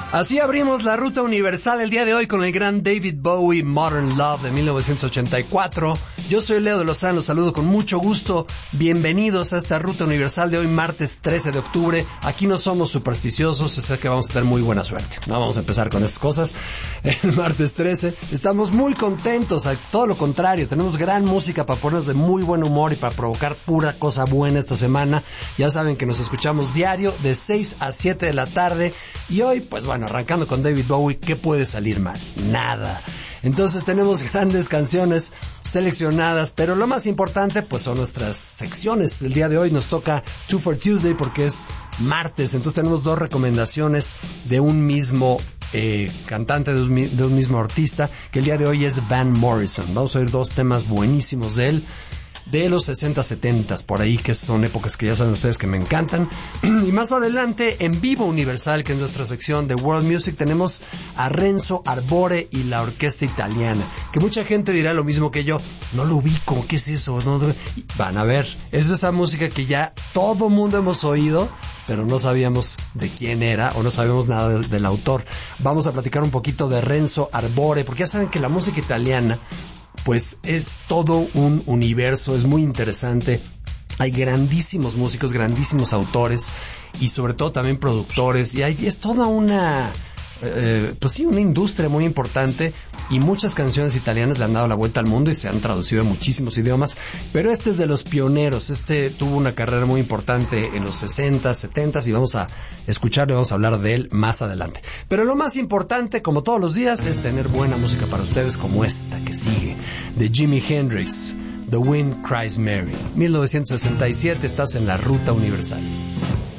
Así abrimos la ruta universal el día de hoy con el gran David Bowie, Modern Love de 1984. Yo soy Leo de Lozán, los saludo con mucho gusto. Bienvenidos a esta ruta universal de hoy, martes 13 de octubre. Aquí no somos supersticiosos, es que vamos a tener muy buena suerte. No vamos a empezar con esas cosas. El martes 13 estamos muy contentos, todo lo contrario. Tenemos gran música para ponernos de muy buen humor y para provocar pura cosa buena esta semana. Ya saben que nos escuchamos diario de 6 a 7 de la tarde. Y hoy, pues bueno, arrancando con David Bowie, ¿qué puede salir mal? Nada. Entonces tenemos grandes canciones seleccionadas, pero lo más importante pues son nuestras secciones. El día de hoy nos toca Two for Tuesday porque es martes, entonces tenemos dos recomendaciones de un mismo cantante, de un mismo artista, que el día de hoy es Van Morrison. Vamos a oír dos temas buenísimos de él, de los 60, 70, por ahí, que son épocas que ya saben ustedes que me encantan. Y más adelante, en Vivo Universal, que es nuestra sección de World Music, tenemos a Renzo Arbore y la Orquesta Italiana, que mucha gente dirá lo mismo que yo, no lo ubico, ¿qué es eso? No, van a ver, es de esa música que ya todo mundo hemos oído, pero no sabíamos de quién era o no sabíamos nada del autor. Vamos a platicar un poquito de Renzo Arbore, porque ya saben que la música italiana pues es todo un universo, es muy interesante. Hay grandísimos músicos, grandísimos autores y sobre todo también productores, y es toda una pues sí, una industria muy importante, y muchas canciones italianas le han dado la vuelta al mundo y se han traducido en muchísimos idiomas, pero este es de los pioneros. Este tuvo una carrera muy importante en los 60, 70 y vamos a escucharlo, vamos a hablar de él más adelante. Pero lo más importante, como todos los días, es tener buena música para ustedes, como esta que sigue, de Jimi Hendrix, The Wind Cries Mary. 1967, estás en la ruta universal.